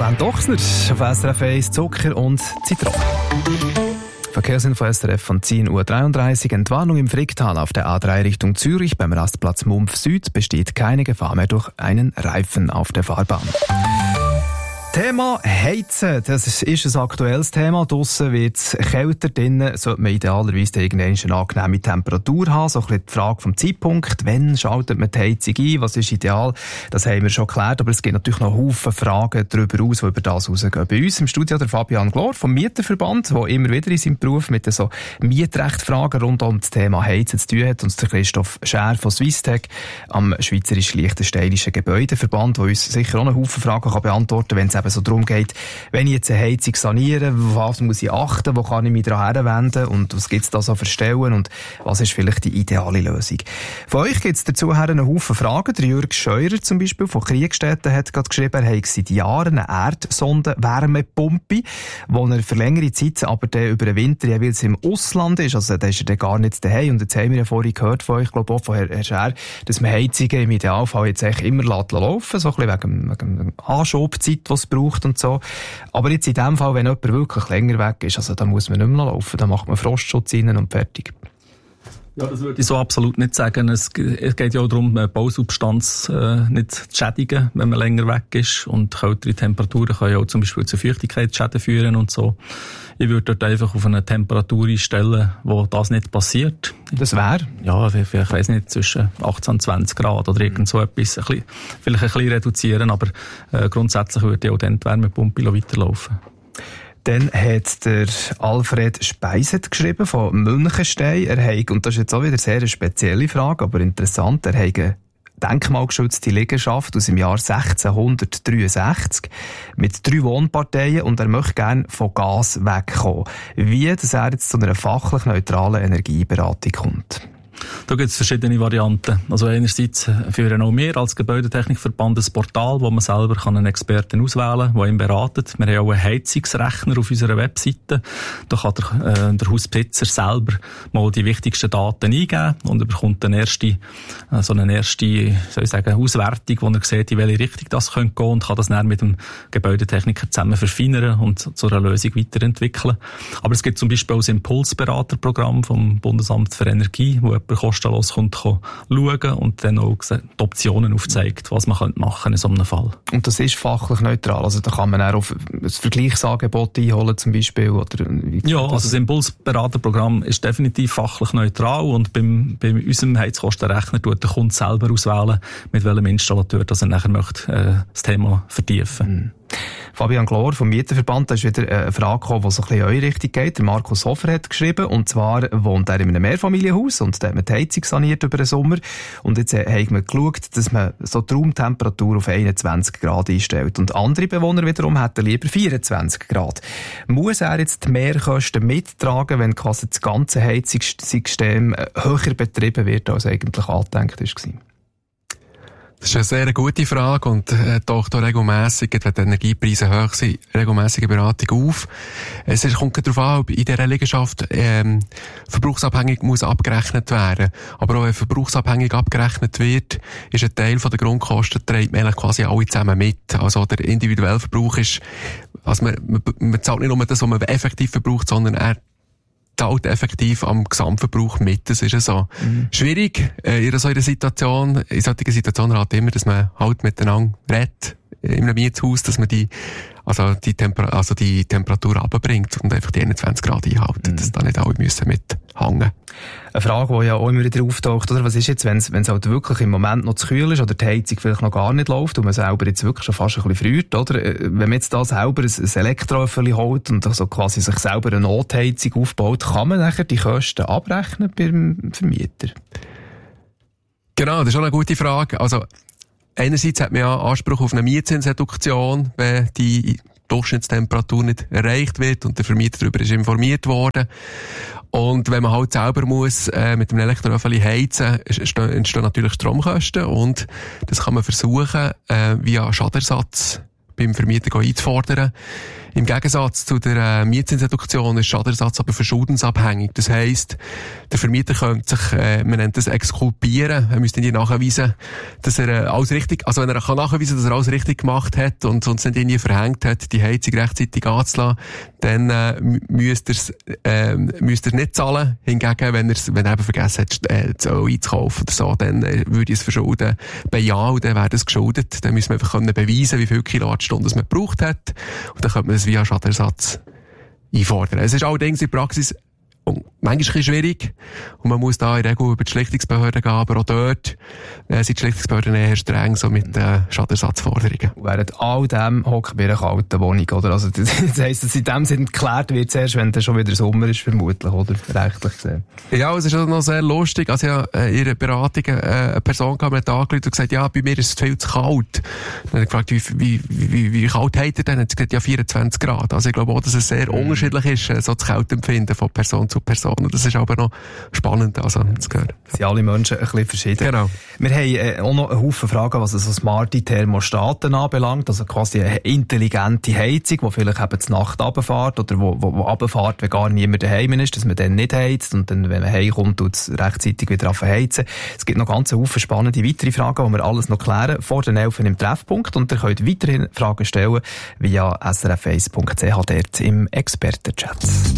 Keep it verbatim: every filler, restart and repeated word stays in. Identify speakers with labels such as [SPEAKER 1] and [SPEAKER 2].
[SPEAKER 1] Ben Dochsner auf S R F eins, Zucker und Zitronen. Verkehrsinfo S R F von zehn Uhr dreiunddreißig. Entwarnung im Fricktal auf der A drei Richtung Zürich beim Rastplatz Mumpf Süd besteht keine Gefahr mehr durch einen Reifen auf der Fahrbahn. Thema Heizen, das ist, ist ein aktuelles Thema. Draussen wird es kälter, drinnen sollte man idealerweise irgendwann eine angenehme Temperatur haben. So ein bisschen die Frage vom Zeitpunkt, wann schaltet man die Heizung ein, was ist ideal, das haben wir schon geklärt, aber es gibt natürlich noch Haufen Fragen darüber aus, die über das rausgehen. Bei uns im Studio der Fabian Glor vom Mieterverband, der immer wieder in seinem Beruf mit so Mietrechtfragen rund um das Thema Heizen zu tun hat, und der Christoph Schär von Swisstech am Schweizerisch-Liechtensteinischen Gebäudeverband, der uns sicher auch einen Haufen Fragen kann beantworten kann, wenn es eben so darum geht, wenn ich jetzt eine Heizung saniere, was muss ich achten, wo kann ich mich daran herwenden und was gibt es da so für Stellen und was ist vielleicht die ideale Lösung. Von euch gibt es dazu einen Haufen Fragen. Der Jürg Scheurer zum Beispiel von Kriegstätten hat gerade geschrieben, er hat seit Jahren eine Erdsonde-Wärmepumpe, wo er für längere Zeit aber der über den Winter jeweils im Ausland ist, also da ist er dann gar nicht daheim. Und jetzt haben wir ja vorhin gehört von euch, glaube ich auch von Herrn Schär, dass man Heizungen im Idealfall jetzt eigentlich immer laufen lässt, so ein bisschen wegen, wegen der Anschubzeit, die es braucht und so. Aber jetzt in dem Fall, wenn jemand wirklich länger weg ist, also da muss man nicht mehr laufen, da macht man Frostschutz rein und fertig.
[SPEAKER 2] Ja, das würde ich so absolut nicht sagen. Es, es geht ja auch darum, die Bausubstanz äh, nicht zu schädigen, wenn man länger weg ist. Und kältere Temperaturen können ja auch zum Beispiel zu Feuchtigkeitsschäden führen und so. Ich würde dort einfach auf eine Temperatur einstellen, wo das nicht passiert.
[SPEAKER 1] Das wäre?
[SPEAKER 2] Ja, ich weiss nicht, zwischen achtzehn und zwanzig Grad oder irgend so etwas. Ein bisschen, vielleicht ein bisschen reduzieren, aber äh, grundsätzlich würde ich auch dann die Wärmepumpe weiterlaufen.
[SPEAKER 1] Dann hat der Alfred Speiset geschrieben von Münchenstein. Er hat, und das ist jetzt auch wieder eine sehr spezielle Frage, aber interessant, er hat eine denkmalgeschützte Liegenschaft aus dem Jahr sechzehnhundertdreiundsechzig mit drei Wohnparteien und er möchte gerne von Gas wegkommen. Wie, dass er jetzt zu einer fachlich neutralen Energieberatung kommt?
[SPEAKER 2] Da gibt es verschiedene Varianten. Also einerseits führen auch wir als Gebäudetechnikverband ein Portal, wo man selber kann einen Experten auswählen kann, der ihn beratet. Wir haben auch einen Heizungsrechner auf unserer Webseite. Da kann der, äh, der Hausbesitzer selber mal die wichtigsten Daten eingeben und er bekommt eine erste, äh, so eine erste, soll ich sagen, Auswertung, wo er sieht, in welche Richtung das könnte gehen und kann das dann mit dem Gebäudetechniker zusammen verfeinern und zu einer Lösung weiterentwickeln. Aber es gibt zum Beispiel auch das Impulsberaterprogramm vom Bundesamt für Energie, wo jemand kostenlos kommt, kann schauen und dann auch die Optionen aufzeigt, was man machen in so einem Fall.
[SPEAKER 1] Und das ist fachlich neutral? Also da kann man auch auf ein Vergleichsangebot einholen zum Beispiel? Oder
[SPEAKER 2] ja, also das Impulsberaterprogramm ist definitiv fachlich neutral und beim, bei unserem Heizkostenrechner tut der Kunde selber auswählen, mit welchem Installateur dass er nachher möchte, äh, das Thema vertiefen.
[SPEAKER 1] Mhm. Fabian Glor vom Mieterverband, da ist wieder eine Frage gekommen, die so ein bisschen in eure Richtung geht. Der Markus Hofer hat geschrieben, und zwar wohnt er in einem Mehrfamilienhaus und da hat man die Heizung saniert über den Sommer und jetzt haben wir geschaut, dass man so die Raumtemperatur auf einundzwanzig Grad einstellt und andere Bewohner wiederum hätten lieber vierundzwanzig Grad. Muss er jetzt die Mehrkosten mittragen, wenn quasi das ganze Heizungssystem höher betrieben wird, als eigentlich angedenkt war?
[SPEAKER 3] Das ist eine sehr gute Frage und äh, taucht auch regelmässig, wenn die Energiepreise hoch sind, regelmässige Beratung auf. Es ist, kommt darauf an, ob in dieser Liegenschaft ähm, verbrauchsabhängig muss abgerechnet werden. Aber auch wenn verbrauchsabhängig abgerechnet wird, ist ein Teil von der Grundkosten trägt man quasi alle zusammen mit. Also der individuelle Verbrauch ist, also man, man, man zahlt nicht nur das, was man effektiv verbraucht, sondern er zahlt effektiv am Gesamtverbrauch mit. Das ist ja so. Mhm. Schwierig, äh, in so einer Situation, in solchen Situationen halt immer, dass man halt miteinander redet, in einem Mietshaus, dass man die, also die Temper- also die Temperatur runterbringt und einfach die einundzwanzig Grad einhalten, mhm. dass da nicht alle müssen mithängen.
[SPEAKER 1] Eine Frage, die ja auch immer wieder auftaucht, oder? Was ist jetzt, wenn es, wenn es halt wirklich im Moment noch zu kühl ist oder die Heizung vielleicht noch gar nicht läuft und man selber jetzt wirklich schon fast ein bisschen friert, oder? Wenn man jetzt da selber ein, ein Elektroöffeli holt und also quasi sich selber eine Notheizung aufbaut, kann man nachher die Kosten abrechnen beim Vermieter?
[SPEAKER 3] Genau, das ist auch eine gute Frage. Also, einerseits hat man ja Anspruch auf eine Mietzinsreduktion, wenn die Durchschnittstemperatur nicht erreicht wird und der Vermieter darüber ist informiert worden. Und wenn man halt selber muss äh, mit dem Elektroöffeli heizen, entstehen natürlich Stromkosten und das kann man versuchen, äh, via Schadenersatz beim Vermieter einzufordern. Im Gegensatz zu der äh, Mietzinsreduktion ist Schadenersatz aber verschuldensabhängig. Das heisst, der Vermieter könnte sich, äh, man nennt das exkulpieren. Er müsste nicht nachweisen, dass er äh, alles richtig, also wenn er kann nachweisen, dass er alles richtig gemacht hat und sonst nicht irgendwie verhängt hat, die Heizung rechtzeitig anzulassen, dann äh, müsste er äh, müsste er nicht zahlen. Hingegen, wenn er wenn er eben vergessen hat, äh, das Öl einzukaufen oder so, dann äh, würde ich es verschulden bejahen und dann wäre das geschuldet. Dann müssen wir einfach können beweisen, wie viele Kilowattstunden man gebraucht hat und dann könnte man das via Schadenersatz einfordern. Es ist allerdings in der Praxis und manchmal ein bisschen schwierig. Und man muss da in der Regel über die Schlichtungsbehörden gehen, aber auch dort äh, sind die Schlichtungsbehörden eher streng, so mit äh, Schadenersatzforderungen.
[SPEAKER 1] Während all dem hocken wir in einer kalten Wohnung, oder? Also, das heisst, dass in dem Sinne geklärt wird erst, wenn dann schon wieder Sommer ist, vermutlich, oder? Rechtlich gesehen.
[SPEAKER 3] Ja, es ist auch noch sehr lustig. Also, ja, in ihrer Beratung, äh, eine Person kam mit angerufen und gesagt, ja, bei mir ist es viel zu kalt. Dann habe ich gefragt, wie, wie, wie, wie kalt hat er denn? Hat sie gesagt, ja, vierundzwanzig Grad. Also, ich glaube auch, dass es sehr mm. unterschiedlich ist, so das Kälteempfinden von Person zu Person. Und das ist aber noch spannend, also, zu hören.
[SPEAKER 1] Sind alle Menschen ein bisschen verschieden.
[SPEAKER 3] Genau.
[SPEAKER 1] Wir haben äh, auch noch einen Haufen Fragen, was so smarte Thermostaten anbelangt. Also quasi eine intelligente Heizung, die vielleicht eben zur Nacht runterfährt oder wo, wo, wo runterfährt, wenn gar niemand daheim ist, dass man dann nicht heizt und dann, wenn man heimkommt, tut es rechtzeitig wieder anheizen. Es gibt noch ganz einen Haufen spannende weitere Fragen, die wir alles noch klären vor den Elfen im Treffpunkt. Und ihr könnt weiterhin Fragen stellen via s r f eins punkt c h dort im Expertenchat.